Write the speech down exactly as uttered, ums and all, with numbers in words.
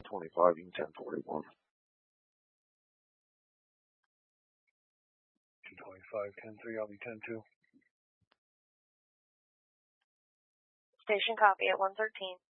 twenty-five, you can ten forty-one. two twenty-five, ten three, I'll be ten two. Station copy at one thirteen.